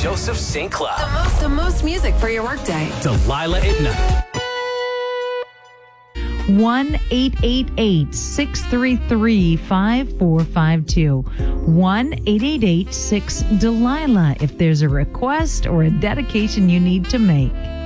Joseph St. Cloud. The most music for your workday. Delilah at night. 1-888-633-5452. 1-888-6-DELILAH if there's a request or a dedication you need to make.